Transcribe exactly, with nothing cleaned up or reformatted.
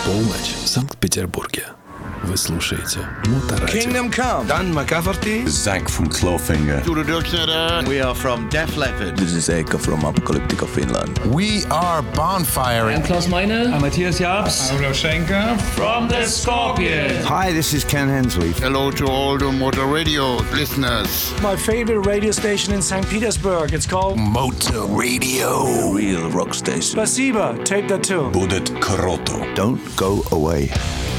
Полночь в Санкт-Петербурге. Вы слушаете Моторадио. Kingdom Come. Dan McCafferty. Zack from Clawfinger. We are from Def Leppard. This is Eka from Apocalyptica Finland. We are Bonfire. I'm Klaus Meine. I'm Matthias Jabs. I'm Schenker. From the Scorpions. Hi, this is Ken Hensley. Hello to all the Motor Radio listeners. My favorite radio station in Saint Petersburg. It's called Motor Radio. A real rock station. Spasiba. Take that too. Будет круто. Don't go away.